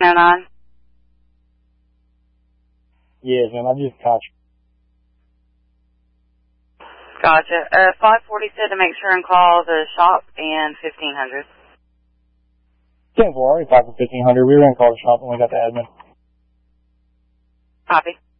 909? Yes, ma'am, I just caught you. Gotcha. 540 said to make sure and call the shop and 1500. 10-4, already talked to 1500. We were going to call the shop when we got the admin. Copy.